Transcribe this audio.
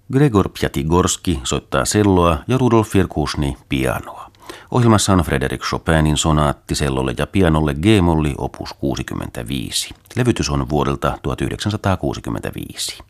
Gregor Pjatigorski soittaa celloa ja Rudolf Virkusny pianoa. Ohjelmassa on Frédéric Chopinin sonaatti cellolle ja pianolle G-molli opus 65. Levytys on vuodelta 1965.